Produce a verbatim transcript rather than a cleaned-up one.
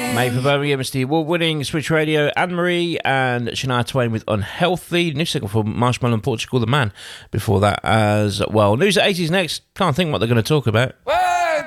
Made for Birmingham, it's the award-winning Switch Radio, Anne-Marie and Shania Twain with Unhealthy. New single from Marshmallow and Portugal The Man before that as well. News at eighties next. Can't think what they're going to talk about. Whoa!